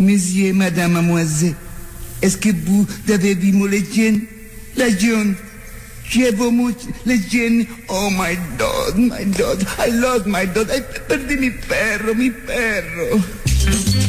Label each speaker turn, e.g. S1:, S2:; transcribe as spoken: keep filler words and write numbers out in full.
S1: Monsieur, madame, mademoiselle, est-ce que vous avez vu mon legend? La John. Llevo mucho legend. Oh, my dog, my dog. I lost my dog. Ay, perdí mi perro, mi perro.